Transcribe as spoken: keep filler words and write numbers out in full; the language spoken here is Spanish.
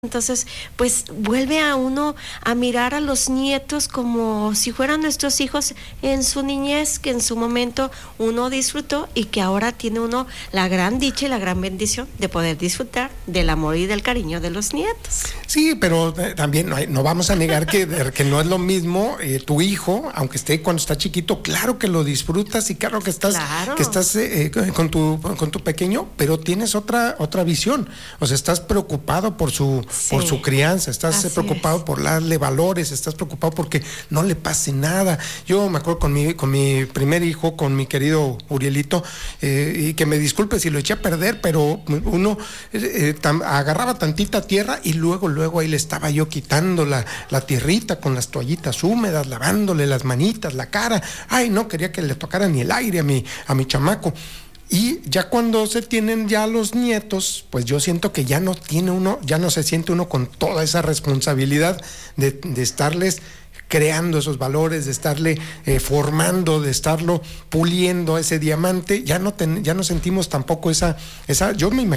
Entonces, pues vuelve a uno a mirar a los nietos como si fueran nuestros hijos en su niñez, que en su momento uno disfrutó y que ahora tiene uno la gran dicha y la gran bendición de poder disfrutar del amor y del cariño de los nietos. Sí, pero eh, también no, hay, no vamos a negar que, que no es lo mismo eh, tu hijo, aunque esté cuando está chiquito, claro que lo disfrutas y claro que estás, claro. que estás eh, con tu con tu pequeño, pero tienes otra otra visión, o sea, estás preocupado por su Sí, por su crianza, estás preocupado es. por darle valores, estás preocupado porque no le pase nada. Yo me acuerdo con mi, con mi primer hijo, con mi querido Urielito, eh, y que me disculpe si lo eché a perder, pero uno eh, tam, agarraba tantita tierra y luego, luego ahí le estaba yo quitando la, la tierrita con las toallitas húmedas, lavándole las manitas, la cara. Ay, no quería que le tocara ni el aire a mi, a mi chamaco. Y ya cuando se tienen ya los nietos, pues yo siento que ya no tiene uno, ya no se siente uno con toda esa responsabilidad de, de estarles creando esos valores, de estarle eh, formando, de estarlo puliendo ese diamante. Ya no ten, ya no sentimos tampoco esa, esa, yo me imagino